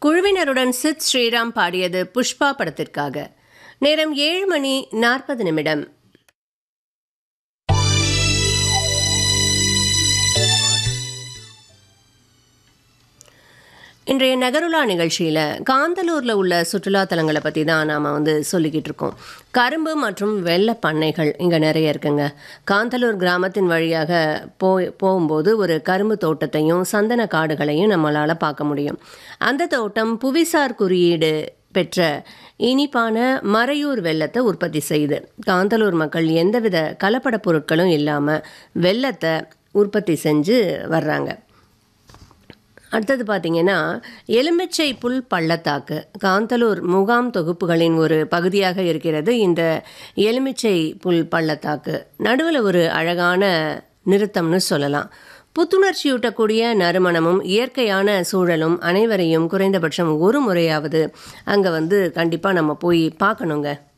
குழுவினருடன் சித் ஸ்ரீராம் பாடியது புஷ்பா படத்திற்காக. நேரம் 7:40. இன்றைய நகருலா நிகழ்ச்சியில் காந்தலூரில் உள்ள சுற்றுலா தலங்களை பற்றி தான் நாம் சொல்லிக்கிட்டு இருக்கோம். கரும்பு மற்றும் வெள்ளை பண்ணைகள் இங்கே நிறைய இருக்குங்க. காந்தலூர் கிராமத்தின் வழியாக போகும்போது ஒரு கரும்பு தோட்டத்தையும் சந்தன காடுகளையும் நம்மளால் பார்க்க முடியும். அந்த தோட்டம் புவிசார் குறியீடு பெற்ற இனிப்பான மறையூர் வெல்லத்தை உற்பத்தி செய்யுது. காந்தலூர் மக்கள் எந்தவித கலப்பட பொருட்களும் இல்லாமல் வெல்லத்தை உற்பத்தி செஞ்சு வர்றாங்க. அடுத்தது பார்த்திங்கன்னா எலுமிச்சை புல் பள்ளத்தாக்கு காந்தலூர் முகாம் தொகுப்புகளின் ஒரு பகுதியாக இருக்கிறது. இந்த எலுமிச்சை புல் பள்ளத்தாக்கு நடுவில் ஒரு அழகான நிறுத்தம்னு சொல்லலாம். புத்துணர்ச்சியூட்டக்கூடிய நறுமணமும் இயற்கையான சூழலும் அனைவரையும் குறைந்தபட்சம் ஒரு முறையாவது அங்கே கண்டிப்பாக நம்ம போய் பார்க்கணுங்க.